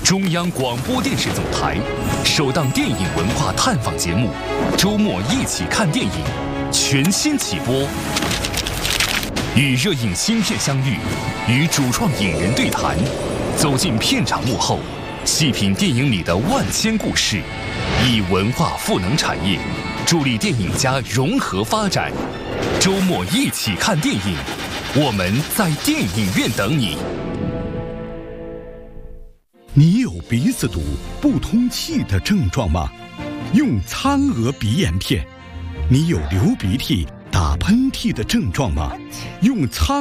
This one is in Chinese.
中央广播电视总台首档电影文化探访节目《周末一起看电影》全新起播，与热映新片相遇，与主创影人对谈，走进片场幕后，细品电影里的万千故事，以文化赋能产业，助力电影家融合发展。周末一起看电影，我们在电影院等你。 你有鼻子堵、不通气的症状吗？用苍娥鼻炎片。你有流鼻涕、打喷嚏的症状吗？用苍